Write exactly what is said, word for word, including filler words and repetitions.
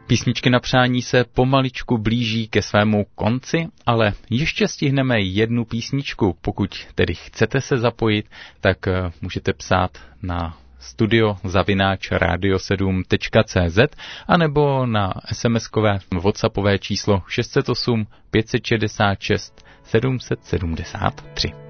Písničky na přání se pomaličku blíží ke svému konci, ale ještě stihneme jednu písničku. Pokud tedy chcete se zapojit, tak můžete psát na studio zavináč radio sedm tečka cé zet anebo na SMSkové WhatsAppové číslo šest set osm pět set šedesát šest sedm set sedmdesát tři.